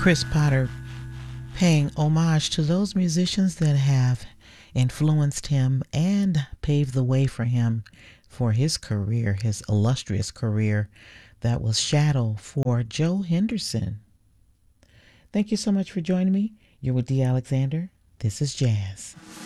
Chris Potter paying homage to those musicians that have influenced him and paved the way for him for his career, his illustrious career. That was Shadow for Joe Henderson. Thank you so much for joining me. You're with Dee Alexander. This is Jazz.